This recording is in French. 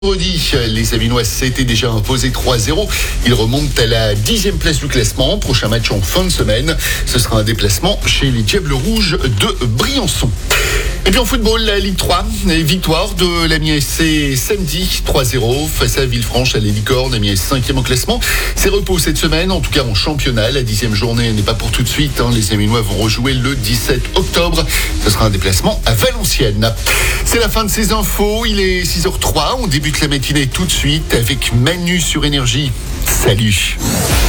Vendredi, les Avinois s'étaient déjà imposés 3-0. Ils remontent à la 10e place du classement. Prochain match en fin de semaine. Ce sera un déplacement chez les Diables Rouges de Briançon. Et puis en football, la Ligue 3, victoire de l'Amiens SC samedi 3-0 face à Villefranche à la Licorne. Amiens 5e au classement. C'est repos cette semaine, en tout cas en championnat. La 10e journée n'est pas pour tout de suite. Les Avinois vont rejouer le 17 octobre. Ce sera un déplacement à Valenciennes. C'est la fin de ces infos. Il est 6h03. On débute la matinée tout de suite avec Manu sur Énergie. Salut.